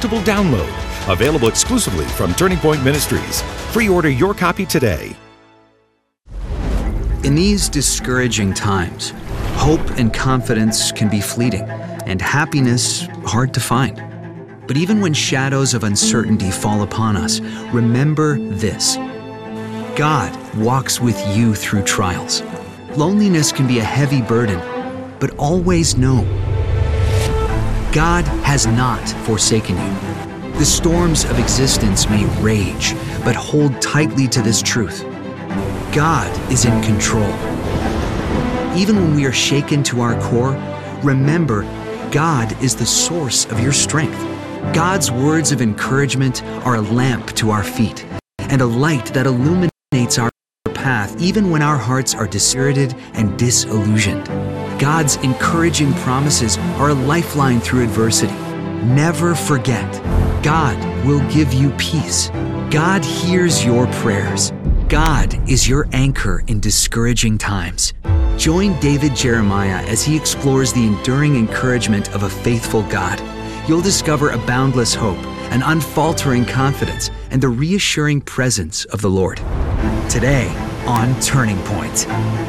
printable download. Available exclusively from Turning Point Ministries. Pre-order your copy today. In these discouraging times, hope and confidence can be fleeting, and happiness hard to find. But even when shadows of uncertainty fall upon us, remember this: God walks with you through trials. Loneliness can be a heavy burden, but always know, God has not forsaken you. The storms of existence may rage, but hold tightly to this truth: God is in control. Even when we are shaken to our core, remember, God is the source of your strength. God's words of encouragement are a lamp to our feet and a light that illuminates our path even when our hearts are dispirited and disillusioned. God's encouraging promises are a lifeline through adversity. Never forget, God will give you peace. God hears your prayers. God is your anchor in discouraging times. Join David Jeremiah as he explores the enduring encouragement of a faithful God. You'll discover a boundless hope, an unfaltering confidence, and the reassuring presence of the Lord. Today on Turning Point.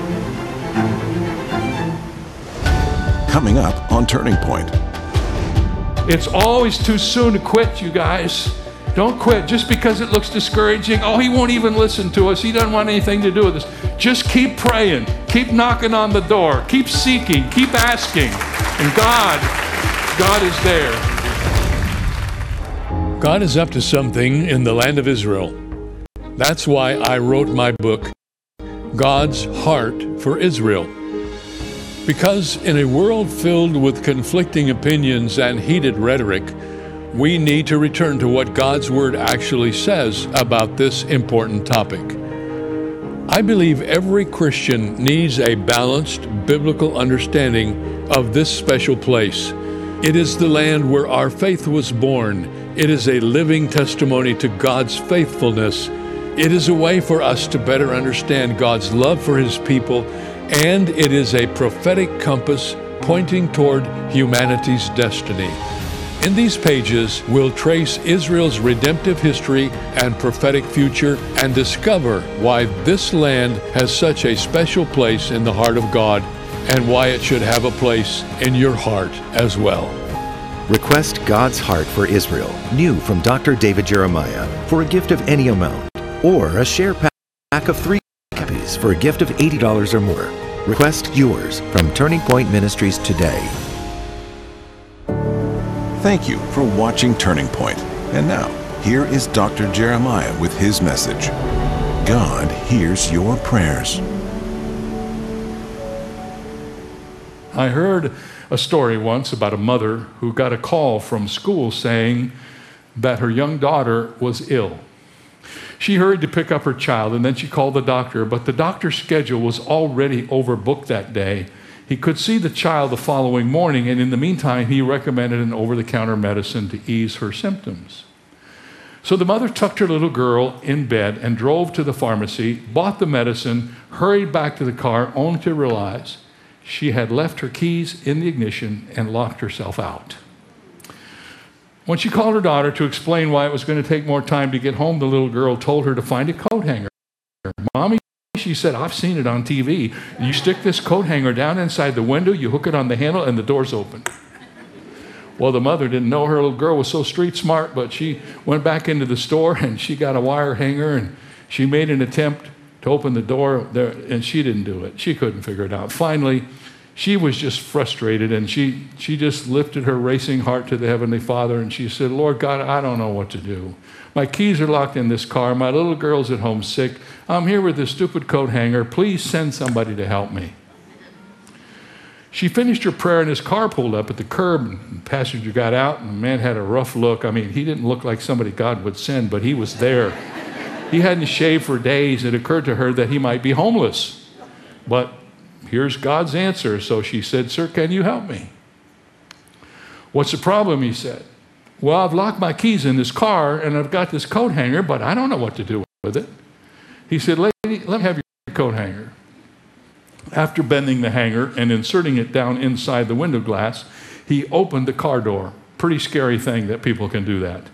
Coming up on Turning Point. It's always too soon to quit, you guys. Don't quit just because it looks discouraging. Oh, he won't even listen to us. He doesn't want anything to do with us. Just keep praying. Keep knocking on the door. Keep seeking. Keep asking. And God is there. God is up to something in the land of Israel. That's why I wrote my book, God's Heart for Israel. Because in a world filled with conflicting opinions and heated rhetoric, we need to return to what God's Word actually says about this important topic. I believe every Christian needs a balanced biblical understanding of this special place. It is the land where our faith was born. It is a living testimony to God's faithfulness. It is a way for us to better understand God's love for His people, and it is a prophetic compass pointing toward humanity's destiny. In these pages, we'll trace Israel's redemptive history and prophetic future and discover why this land has such a special place in the heart of God and why it should have a place in your heart as well. Request God's Heart for Israel, new from Dr. David Jeremiah, for a gift of any amount, or a share pack of 3 copies for a gift of $80 or more. Request yours from Turning Point Ministries today. Thank you for watching Turning Point. And now, here is Dr. Jeremiah with his message. God hears your prayers. I heard a story once about a mother who got a call from school saying that her young daughter was ill. She hurried to pick up her child, and then she called the doctor, but the doctor's schedule was already overbooked that day. He could see the child the following morning, and in the meantime, he recommended an over-the-counter medicine to ease her symptoms. So the mother tucked her little girl in bed and drove to the pharmacy, bought the medicine, hurried back to the car, only to realize she had left her keys in the ignition and locked herself out. When she called her daughter to explain why it was going to take more time to get home, the little girl told her to find a coat hanger. Mommy, she said, I've seen it on TV. You stick this coat hanger down inside the window, you hook it on the handle, and the door's open. Well, the mother didn't know her little girl was so street smart, but she went back into the store and she got a wire hanger and she made an attempt to open the door there, and she didn't do it. She couldn't figure it out. Finally, she was just frustrated, and she just lifted her racing heart to the Heavenly Father, and she said, Lord God, I don't know what to do. My keys are locked in this car. My little girl's at home sick. I'm here with this stupid coat hanger. Please send somebody to help me. She finished her prayer, and his car pulled up at the curb, and the passenger got out, and the man had a rough look. I mean, he didn't look like somebody God would send, but he was there. He hadn't shaved for days. It occurred to her that he might be homeless. But here's God's answer. So she said, Sir, can you help me? What's the problem, he said. Well, I've locked my keys in this car, and I've got this coat hanger, but I don't know what to do with it. He said, Lady, let me have your coat hanger. After bending the hanger and inserting it down inside the window glass, he opened the car door. pretty scary thing that people can do that.